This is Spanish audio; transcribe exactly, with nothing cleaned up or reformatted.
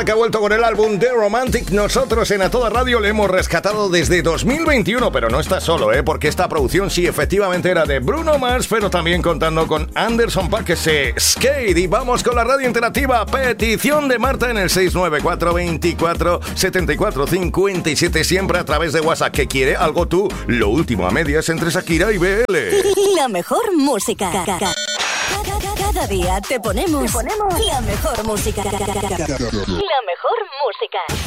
Mark ha vuelto con el álbum The Romantic. Nosotros en A Toda Radio le hemos rescatado desde dos mil veintiuno, pero no está solo, ¿eh? Porque esta producción sí efectivamente era de Bruno Mars, pero también contando con Anderson .Paak, ese Skate. Y vamos con la radio interactiva. Petición de Marta en el seis nueve cuatro, veinticuatro, setenta y cuatro, cincuenta y siete, siempre a través de WhatsApp. ¿Qué quiere? Algo tú. Lo último a medias entre Shakira y B L. La mejor música. Cada día te ponemos, te ponemos la mejor música. La mejor música.